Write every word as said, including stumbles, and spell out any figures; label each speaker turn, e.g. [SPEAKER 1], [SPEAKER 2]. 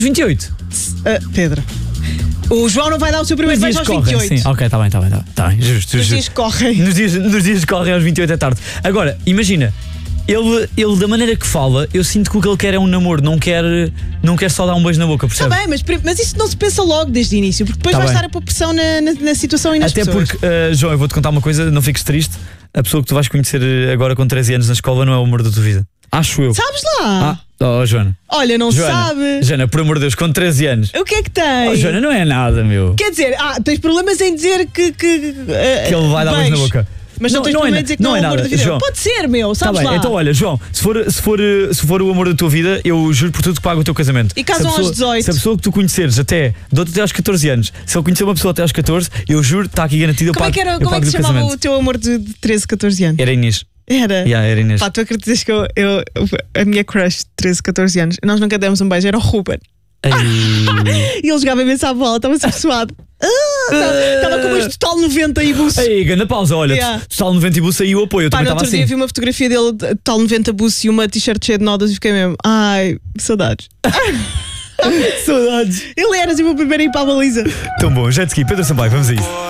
[SPEAKER 1] vinte e oito.
[SPEAKER 2] Uh, Pedro. O João não vai dar o seu primeiro beijo aos
[SPEAKER 1] correm,
[SPEAKER 2] vinte e oito.
[SPEAKER 1] sim. Ok, está bem, está bem, está bem. Tá bem, justo,
[SPEAKER 2] Os
[SPEAKER 1] justo.
[SPEAKER 2] dias correm.
[SPEAKER 1] Nos dias, nos dias que correm aos vinte e oito da tarde. Agora, imagina, ele, ele da maneira que fala, eu sinto que o que ele quer é um namoro, não quer, não quer só dar um beijo na boca,
[SPEAKER 2] Está
[SPEAKER 1] percebe?
[SPEAKER 2] bem, mas, mas isso não se pensa logo desde o início, porque depois
[SPEAKER 1] Tá
[SPEAKER 2] vai
[SPEAKER 1] bem.
[SPEAKER 2] estar a pôr pressão na, na, na situação e nas
[SPEAKER 1] Até
[SPEAKER 2] pessoas.
[SPEAKER 1] porque, uh, João, eu vou-te contar uma coisa, não fiques triste. A pessoa que tu vais conhecer agora com treze anos na escola não é o amor da tua vida. Acho eu.
[SPEAKER 2] Sabes lá?
[SPEAKER 1] Ah, oh, Joana.
[SPEAKER 2] Olha, não
[SPEAKER 1] Joana,
[SPEAKER 2] sabe.
[SPEAKER 1] Joana, por amor de Deus, com treze anos.
[SPEAKER 2] O que é que tem?
[SPEAKER 1] Oh, Joana, não é nada, meu.
[SPEAKER 2] Quer dizer, ah, tens problemas em dizer que. Que, uh,
[SPEAKER 1] Que ele vai dar beijo na boca.
[SPEAKER 2] Mas não,
[SPEAKER 1] Não-
[SPEAKER 2] tens
[SPEAKER 1] não é
[SPEAKER 2] problema
[SPEAKER 1] na-
[SPEAKER 2] em dizer que
[SPEAKER 1] não
[SPEAKER 2] não,
[SPEAKER 1] é
[SPEAKER 2] é o amor
[SPEAKER 1] nada,
[SPEAKER 2] da vida.
[SPEAKER 1] João.
[SPEAKER 2] Pode ser, meu,
[SPEAKER 1] Tá
[SPEAKER 2] sabes
[SPEAKER 1] bem,
[SPEAKER 2] lá.
[SPEAKER 1] então olha, João, se for, se, for, se for o amor da tua vida, eu juro por tudo que pago o teu casamento.
[SPEAKER 2] E casam
[SPEAKER 1] Se a pessoa-
[SPEAKER 2] aos dezoito.
[SPEAKER 1] Se a pessoa que tu conheceres até, dou-te até aos catorze anos, se ele conhecer uma pessoa até aos catorze, eu juro, está aqui garantido, eu
[SPEAKER 2] Como é
[SPEAKER 1] pago,
[SPEAKER 2] que, era,
[SPEAKER 1] eu
[SPEAKER 2] como é
[SPEAKER 1] pago
[SPEAKER 2] que
[SPEAKER 1] o
[SPEAKER 2] se chamava
[SPEAKER 1] casamento.
[SPEAKER 2] o teu amor de, de treze, catorze anos?
[SPEAKER 1] Era Inês.
[SPEAKER 2] Era.
[SPEAKER 1] Yeah, era Inês.
[SPEAKER 2] Pá, tu acreditas que eu, eu, a minha crush de treze, catorze anos, nós nunca demos um beijo, era o Ruben.
[SPEAKER 1] Ai.
[SPEAKER 2] E ele jogava imenso à bola, estava-se persuado. Estava com este total noventa e buço.
[SPEAKER 1] Ei, grande pausa, olha,
[SPEAKER 2] Yeah.
[SPEAKER 1] total noventa e buço aí o apoio, eu
[SPEAKER 2] Pá,
[SPEAKER 1] também
[SPEAKER 2] no
[SPEAKER 1] estava
[SPEAKER 2] outro dia
[SPEAKER 1] assim.
[SPEAKER 2] vi uma fotografia dele de total noventa buço e uma t-shirt cheia de nodas e fiquei mesmo, ai, saudades.
[SPEAKER 1] Saudades.
[SPEAKER 2] Ele era assim o meu primeiro a ir para a baliza.
[SPEAKER 1] Tão bom, jet ski, Pedro Sampaio, vamos a isso.